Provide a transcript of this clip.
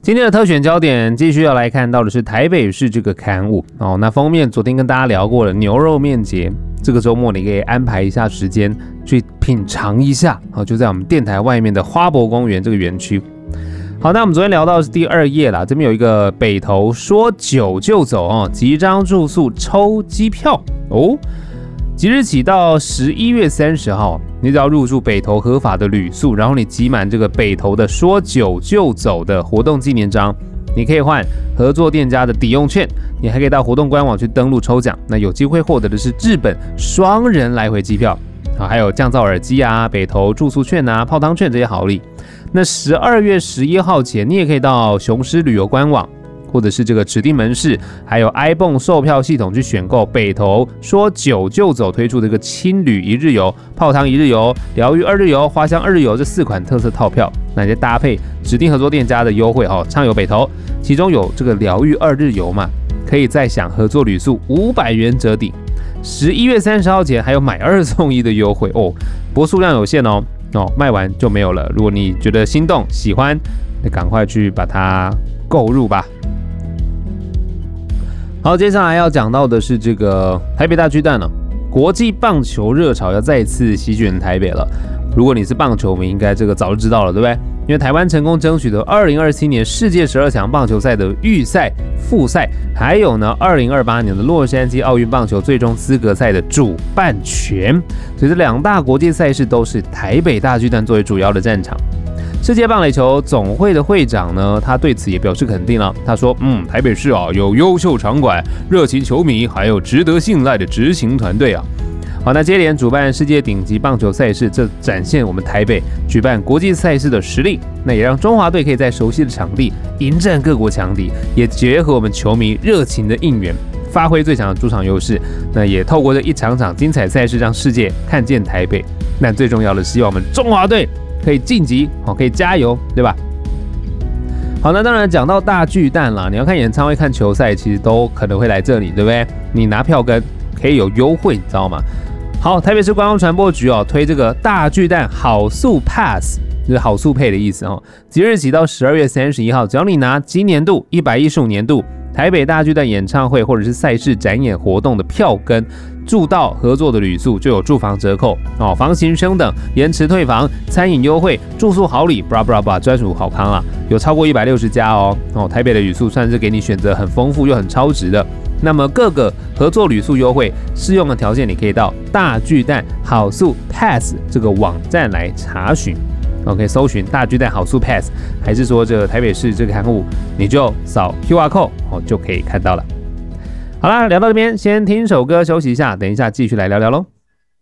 今天的特选焦点继续要来看到的是台北市这个刊物哦。那封面昨天跟大家聊过了牛肉面节，这个周末你可以安排一下时间去品尝一下哦，就在我们电台外面的花博公园这个园区。好，那我们昨天聊到的是第2页啦，这边有一个北投说走就走哦，即张住宿抽机票哦。即日起到11月30号，你只要入住北投合法的旅宿，然后你集满这个北投的说走就走的活动纪念章，你可以换合作店家的抵用券，你还可以到活动官网去登录抽奖，那有机会获得的是日本双人来回机票，还有降噪耳机啊、北投住宿券啊、泡汤券这些好礼。那12月11号前，你也可以到雄狮旅游官网，或者是这个指定门市，还有 iPhone 售票系统去选购北投说走就走推出的一个轻旅1日游、泡汤1日游、疗愈2日游、花香2日游这4款特色套票，那再搭配指定合作店家的优惠哦，畅游北投，其中有这个疗愈2日游嘛，可以再享合作旅宿500元折抵。11月30号前还有买2送1的优惠哦，不过数量有限哦，卖完就没有了。如果你觉得心动喜欢，那赶快去把它购入吧。好，接下来要讲到的是这个台北大巨蛋了，国际棒球热潮要再次席卷台北了。如果你是棒球迷，应该这个早就知道了，对不对？因为台湾成功争取的2027年世界12强棒球赛的预赛、复赛，还有呢2028年的洛杉矶奥运棒球最终资格赛的主办权，所以这2大国际赛事都是台北大巨蛋作为主要的战场。世界棒垒球总会的会长呢，他对此也表示肯定了。他说：“台北市啊，有优秀场馆、热情球迷，还有值得信赖的执行团队啊。”好，那接连主办世界顶级棒球赛事，这展现我们台北举办国际赛事的实力。那也让中华队可以在熟悉的场地迎战各国强敌，也结合我们球迷热情的应援，发挥最强的主场优势。那也透过这一场场精彩赛事，让世界看见台北。那最重要的是，希望我们中华队可以晋级，可以加油，对吧？好，那当然讲到大巨蛋啦，你要看演唱会、看球赛，其实都可能会来这里，对不对？你拿票根可以有优惠，你知道吗？好，台北市观光传播局推这个大巨蛋好速 Pass， 就是好速配的意思哦。即日起到12月31号，只要你拿今年度115年度台北大巨蛋演唱会或者是赛事展演活动的票根，住到合作的旅宿就有住房折扣哦，房型升等、延迟退房、餐饮优惠、住宿好礼，专属好康啦，有超过160家哦。台北的旅宿算是给你选择很丰富又很超值的。那么各个合作旅宿优惠适用的条件，你可以到大巨蛋好速 Pass 这个网站来查询。OK， 搜寻大巨蛋好速 Pass， 还是说这个台北市这个刊物，你就扫 QR code 就可以看到了。好啦，聊到这边，先听首歌休息一下，等一下继续来聊聊喽。